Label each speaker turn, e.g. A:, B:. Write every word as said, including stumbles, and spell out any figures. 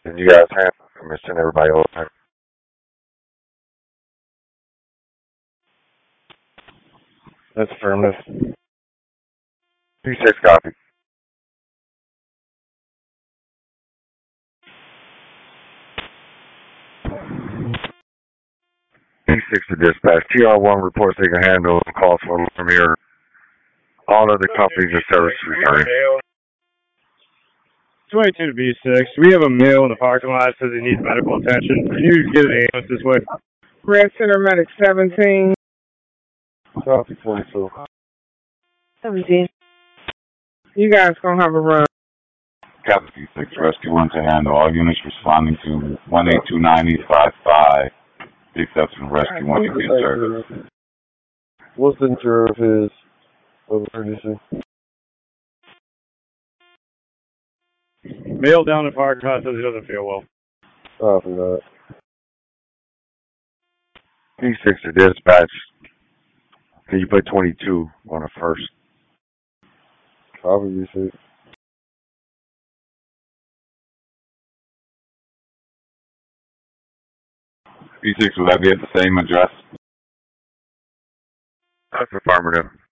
A: And you guys have, I'm going to send everybody over.
B: That's affirmative.
A: P six copy. P six to dispatch. T R one reports they can handle calls for alarm here. All other companies and services returning.
B: twenty-two to B six. We have a male in the parking lot that says he needs medical attention. Can you get an ambulance this way?
C: Red Center Medic seventeen.
B: Copy forty-two.
C: seventeen. You guys gonna have a run.
D: Copy P six, Rescue one to handle. All units responding to one eight two nine eight five five. The exception Rescue one to get service.
B: What's the nature of his emergency? Male down in parking lot says he doesn't feel well. Copy that.
A: P six to dispatch. Can you put twenty-two on the first?
B: Copy P six.
D: P six, will that be at the same address?
A: That's affirmative.